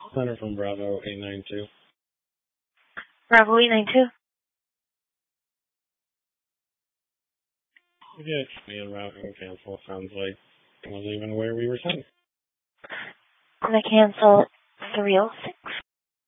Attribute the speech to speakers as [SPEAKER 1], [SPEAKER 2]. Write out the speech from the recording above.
[SPEAKER 1] Center from Bravo 892.
[SPEAKER 2] Bravo 892.
[SPEAKER 1] Yeah, it's me and routing cancel. Sounds like it wasn't even where we were sent.
[SPEAKER 2] Gonna cancel 306.